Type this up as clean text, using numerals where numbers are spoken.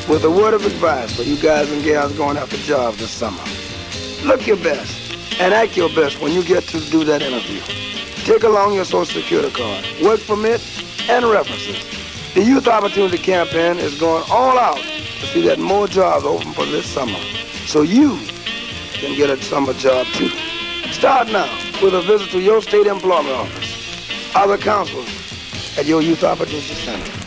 with a word of advice for you guys and gals going after jobs this summer. Look your best and act your best when you get to do that interview. Take along your Social Security card, work permit, and references. The Youth Opportunity Campaign is going all out to see that more jobs open for this summer, so you can get a summer job too. Start now with a visit to your state employment office, other counselors at your Youth Opportunity Center.